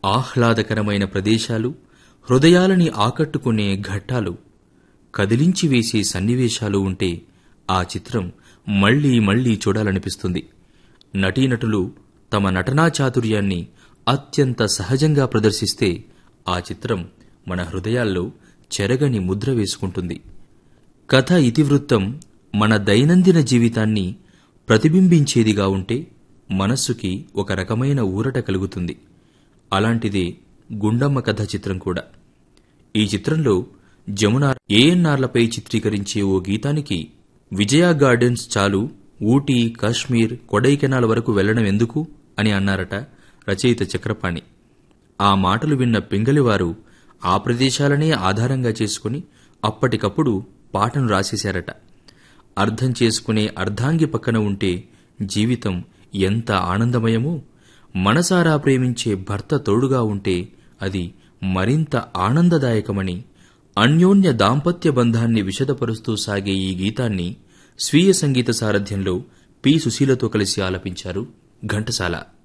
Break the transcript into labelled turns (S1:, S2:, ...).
S1: ఆహ్లాదకరమైన ప్రదేశాలు, హృదయాలని ఆకట్టుకునే ఘట్టాలు, కదిలించి వేసే సన్నివేశాలు ఉంటే ఆ చిత్రం మళ్లీ మళ్లీ చూడాలనిపిస్తుంది. నటీనటులు తమ నటనా చాతుర్యాన్ని అత్యంత సహజంగా ప్రదర్శిస్తే ఆ చిత్రం మన హృదయాల్లో చెరగని ముద్ర వేసుకుంటుంది. కథ ఇతివృత్తం మన దైనందిన జీవితాన్ని ప్రతిబింబించేదిగా ఉంటే మనస్సుకి ఒక రకమైన ఊరట కలుగుతుంది. అలాంటిదే గుండమ్మ కథ చిత్రం కూడా. ఈ చిత్రంలో జమున ఏఎన్నార్లపై చిత్రీకరించే ఓ గీతానికి విజయ గార్డెన్స్ చాలు, ఊటీ, కాశ్మీర్, కొడైకెనాల్ వరకు వెళ్లడం ఎందుకు అని అన్నారట రచయిత చక్రపాణి. ఆ మాటలు విన్న పింగళివారు ఆ ప్రదేశాలనే ఆధారంగా చేసుకుని అప్పటికప్పుడు పాటను రాసేశారట. అర్థం చేసుకునే అర్ధాంగి పక్కన ఉంటే జీవితం ఎంత ఆనందమయమో, మనసారా ప్రేమించే భర్త తోడుగా ఉంటే అది మరింత ఆనందదాయకమని అన్యోన్య దాంపత్య బంధాన్ని విశదపరుస్తూ సాగే ఈ గీతాన్ని స్వీయ సంగీత సారథ్యంలో పి. సుశీలతో కలిసి ఆలపించారు ఘంటసాల.